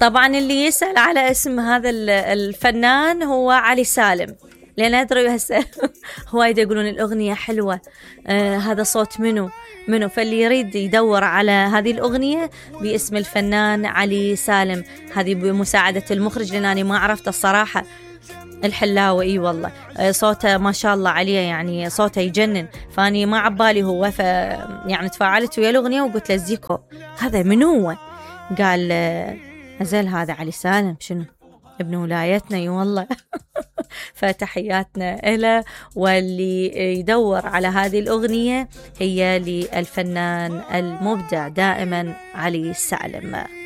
طبعا اللي يسأل على اسم هذا الفنان هو علي سالم، لأن أدري هسه هوايد يقولون الأغنية حلوة، هذا صوت منو، فاللي يريد يدور على هذه الأغنية باسم الفنان علي سالم. هذه بمساعدة المخرج لأن أنا ما عرفت الصراحة. الحلاوة اي والله صوته ما شاء الله عليه، يعني صوته يجنن، فاني ما عبالي هو يعني تفاعلت ويا الأغنية وقلت له زيكو هذا من هو؟ قال أزل هذا علي سالم، شنو ابن ولايتنا اي والله. فتحياتنا له، واللي يدور على هذه الأغنية هي للفنان المبدع دائما علي سالم.